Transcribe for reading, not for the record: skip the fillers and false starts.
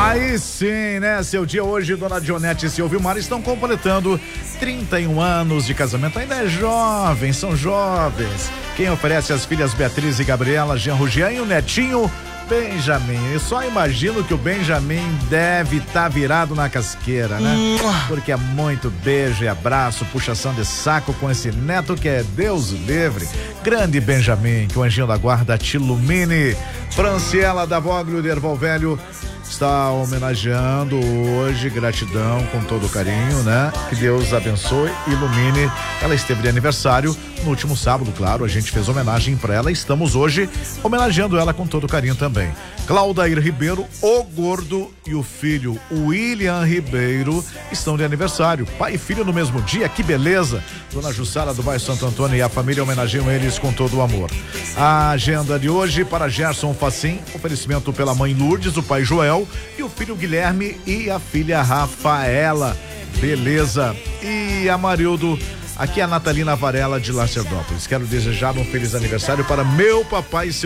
Aí sim, né? Seu dia hoje, dona Dionete e seu Vilmar estão completando 31 anos de casamento. Ainda é jovem, são jovens. Quem oferece as filhas Beatriz e Gabriela, Genro Jean e o netinho Benjamin. Eu só imagino que o Benjamin deve estar virado na casqueira, né? Porque é muito beijo e abraço, puxação de saco com esse neto que é Deus livre. Grande Benjamin, que o anjinho da guarda te ilumine. Franciela da Voglio de Erval Velho está homenageando hoje, gratidão com todo carinho, né? Que Deus abençoe e ilumine. Ela esteve de aniversário no último sábado, claro, a gente fez homenagem para ela e estamos hoje homenageando ela com todo carinho também. Claudair Ribeiro, o gordo e o filho William Ribeiro estão de aniversário, pai e filho no mesmo dia, que beleza. Dona Jussara do bairro Santo Antônio e a família homenageiam eles com todo o amor. A agenda de hoje para Gerson Facim, oferecimento pela mãe Lourdes, o pai Joel e o filho Guilherme e a filha Rafaela, beleza. E a Marildo, aqui é a Natalina Varela de Lacerdópolis. Quero desejar um feliz aniversário para meu papai e seu